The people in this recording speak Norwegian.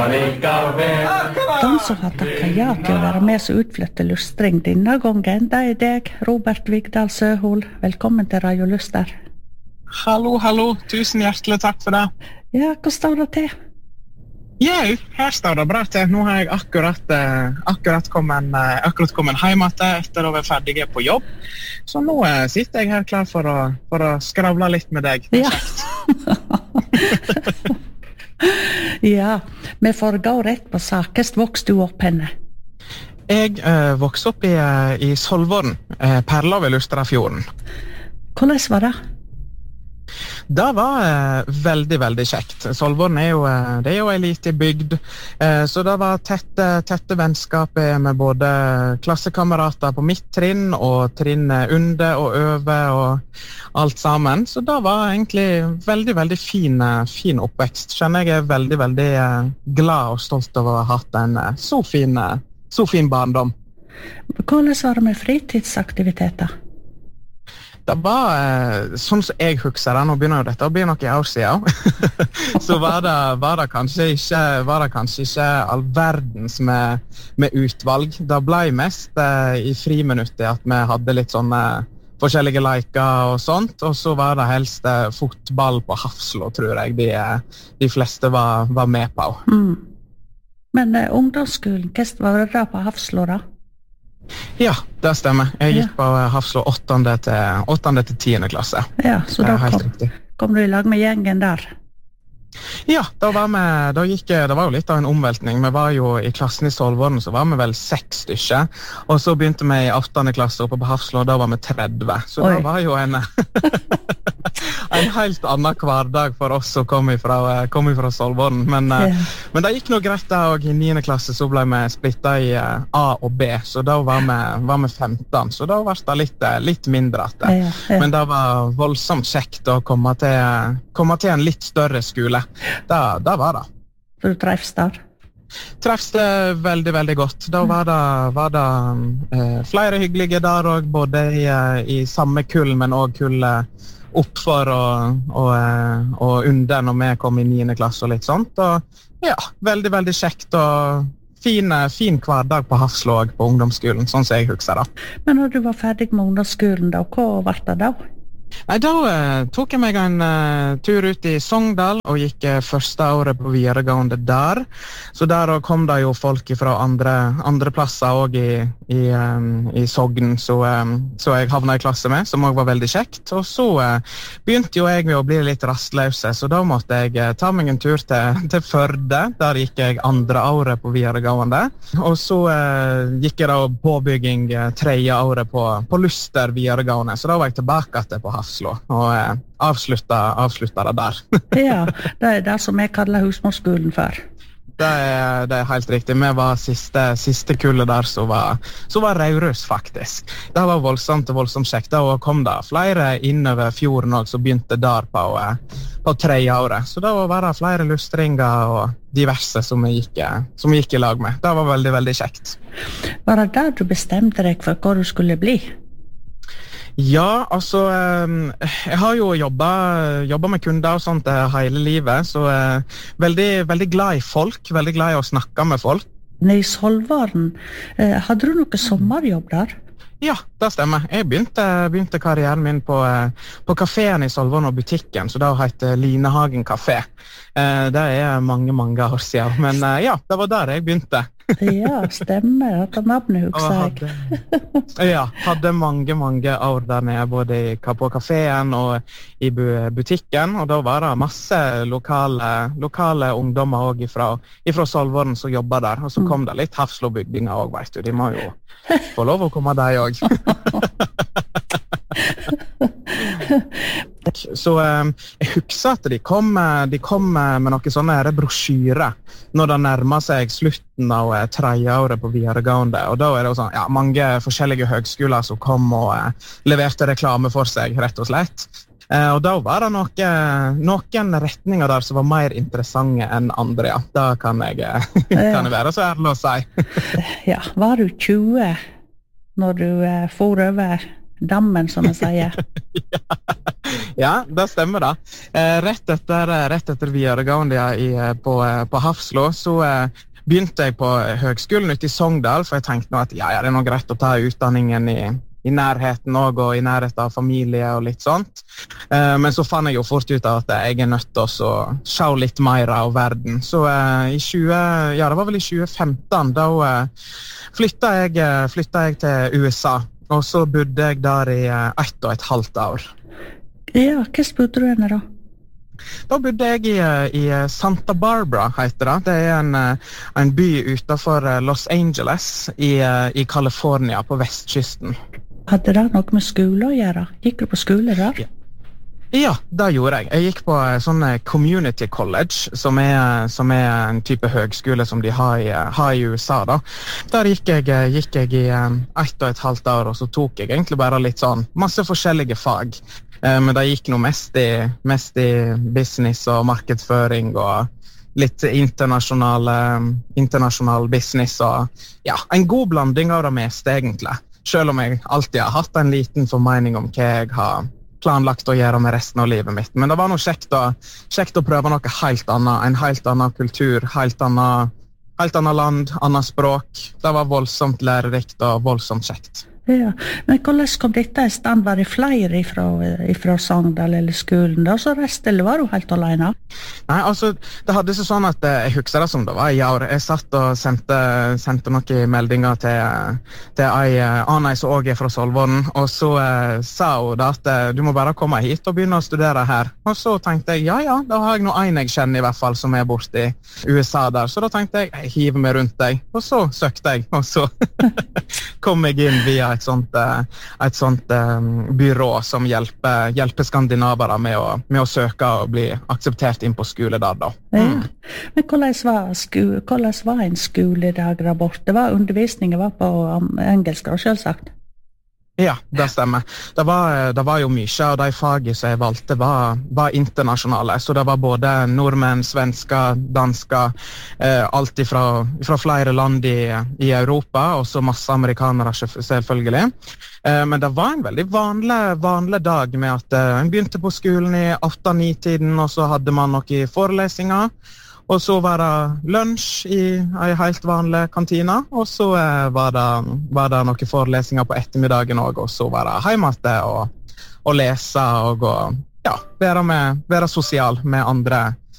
De som har takket ja til å være med som utflytte lustring denne gangen, det er deg, Robert Vigdal Søhol. Velkommen til Radio Luster. Hallo, hallo. Tusen hjertelig takk for det. Ja, hva står det til? Jau, her står det bra til. Nå har jeg akkurat kommet hjem etter å være ferdig på jobb. Så nå sitter jeg her klar for å skravle litt med deg. Det er kjekt. Ja, vi får gå rett på sak. Hvordan vokste du opp henne? Jeg vokste opp i Solvorn, Perla ved Lusterafjorden. Hvordan var det? Det var veldig, veldig kjekt. Solvorn det er jo en liten bygd, så det var tette vennskap med både klassekamerater på mitt trinn og trinn under og over og alt sammen. Så det var egentlig veldig, veldig fin oppvekst. Kjenner jeg veldig, veldig glad og stolt over å ha hatt en så fin barndom. Hvordan var det med fritidsaktiviteter? Det var, sånn som jeg husker det, nå begynner jo dette å bli noen år siden, så var det kanskje ikke all verdens med utvalg. Det ble mest i friminuttet at vi hadde litt sånne forskjellige leker og sånt, og så var det helst fotball på Hafslå, tror jeg de fleste var med på. Mm. Men ungdomsskolen, hvordan var det da på Hafslå da? Ja, det stemmer. Jeg gikk på Hafslå 8. til 10. klasse. Ja, så da kom du i lag med gjengen der? Ja, det var jo litt av en omveltning. Vi var jo i klassen i Solvorn, så var vi vel 6 stykker. Og så begynte vi i 8. klasse oppe på Hafslå, og da var vi 30. Så det var jo en helt annen hverdag for oss som kom ifra Solvorn. Men det gikk noe greit da, og i 9. klasse så ble vi splittet i A og B, så da var vi 15, så da var det litt mindre at det. Men det var voldsomt kjekt å komme til en litt større skole. Det var det. Så du treffes der? Treffes det veldig, veldig godt. Da var det flere hyggelige der, og både i samme kull, men også kullet oppfor og under når vi kom i 9. klasse og litt sånt. Og ja, veldig, veldig kjekt og fin hverdag på Hafslå på ungdomsskolen, sånn som jeg husker da. Men når du var ferdig med ungdomsskolen da, hva var det da? Nei, da tok jeg meg en tur ut i Sogndal og gikk første året på videregående der. Så der kom det jo folk fra andre plasser også i Sogn, så jeg havnet i klasse med, som også var veldig kjekt. Og så begynte jo jeg med å bli litt rastløse, så da måtte jeg ta meg en tur til Førde. Der gikk jeg 2. året på videregående. Og så gikk jeg da påbygging 3. året på Luster videregående, så da var jeg tilbake til på Hafslå, og avslutta det der. Ja, det er det som jeg kaller husmorskolen for. Det er helt riktig. Vi var siste kullet der som var Raurus, faktisk. Det var voldsomt kjekt. Da kom det flere innover fjorden også, som begynte der på 3. året. Så da var det flere lustringer og diverse som vi gikk i lag med. Det var veldig, veldig kjekt. Var det der du bestemte deg for hva du skulle bli? Ja, altså, jeg har jo jobbet med kunder og sånt hele livet, så veldig, veldig glad i folk, veldig glad i å snakke med folk. I Solvorn, hadde du noe sommerjobb der? Ja, det stemmer. Jeg begynte karrieren min på kaféen i Solvorn og butikken, så det heter Linehagen Café. Det er mange, mange år siden, men ja, det var der jeg begynte. Ja, stemmer. At navnet husker jeg. Ja, hadde mange, mange år der nede, både på kaféen og i butikken, og da var det masse lokale ungdommer også ifra Solvorn som jobbet der, og så kom det litt Hafslå-bygdinger også, vet du. De må jo få lov å komme der også. Så jeg husker at de kom med noen sånne brosjyrer når det nærmer seg slutten av 3. året på videregående, og da er det jo sånn, ja, mange forskjellige høgskoler som kom og leverte reklame for seg, rett og slett. Og da var det noen retninger der som var mer interessante enn andre, ja. Da kan jeg være så ærlig å si. Ja, var du 20 når du for over dammen, som jeg sier? Ja, det stemmer da. Rett etter videregående på Hafslo, så begynte jeg på høgskolen ute i Sogndal, for jeg tenkte nå at ja, det er noe greit å ta utdanningen i nærheten også, og i nærheten av familie og litt sånt. Men så fant jeg jo fort ut av at jeg nødt til å se litt mer av verden. Så det var vel i 2015, da flyttet jeg til USA, og så bodde jeg der i 1,5 år. Ja, hva bodde du henne da? Da bodde jeg i Santa Barbara, heter det. Det en by utenfor Los Angeles i California på vestkysten. Hadde det noe med skole å gjøre? Gikk du på skole der? Ja, det gjorde jeg. Jeg gikk på sånn community college, som er en type høgskole som de har i USA da. Der gikk jeg i 1,5 år, og så tok jeg egentlig bare litt sånn masse forskjellige fag. Men det gikk noe mest i business og markedsføring og litt internasjonal business og ja, en god blanding av det meste egentlig. Selv om jeg alltid har hatt en liten formening om hva jeg har planlagt å gjøre med resten av livet mitt. Men det var noe kjekt å prøve noe helt annet, en helt annen kultur, helt annet land, annet språk. Det var voldsomt lærerikt og voldsomt kjekt. Ja, men hvordan kom dette i stand? Var det flere fra Sogndal eller skolen da, så resten, eller var du helt alene? Nei, altså, det hadde seg sånn at jeg husker det som det var i år. Jeg satt og sendte noen meldinger til ei annen som også fra Solvorn, og så sa hun da at du må bare komme hit og begynne å studere her. Og så tenkte jeg, ja, da har jeg noe en jeg kjenner i hvert fall som borte i USA der, så da tenkte jeg hive meg rundt deg, og så søkte jeg, og så kom jeg inn via et sånt byrå som hjelper skandinavere med å søke og bli akseptert inn på skole der da. Ja. Men hvordan var en skoledag der borte? Undervisningen var på engelsk, selvsagt? Ja, det stemmer. Det var jo mye av de fagene som jeg valgte var internasjonale, så det var både nordmenn, svensker, dansker, alt fra flere land i Europa, og så masse amerikanere selvfølgelig. Men det var en veldig vanlig dag med at en begynte på skolen i 8-9-tiden, og så hadde man noen forelesninger, og så var det lunsj i en helt vanlig kantina, og så var det noen forelesninger på ettermiddagen også, og så var det hjemme til å lese og ja, være sosial med